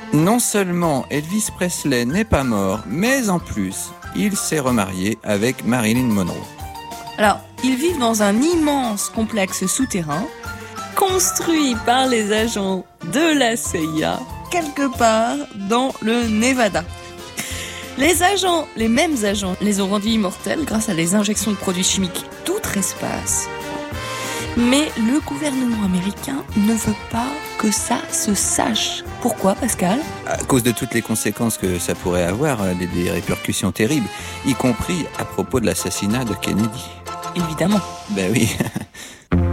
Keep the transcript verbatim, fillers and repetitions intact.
Non seulement Elvis Presley n'est pas mort, mais en plus, il s'est remarié avec Marilyn Monroe. Alors, ils vivent dans un immense complexe souterrain, construit par les agents de la C I A, quelque part dans le Nevada. Les agents, les mêmes agents, les ont rendus immortels grâce à des injections de produits chimiques d'outre-espace. Mais le gouvernement américain ne veut pas que ça se sache. Pourquoi, Pascal ? À cause de toutes les conséquences que ça pourrait avoir, des, des répercussions terribles, y compris à propos de l'assassinat de Kennedy. Évidemment. Ben oui,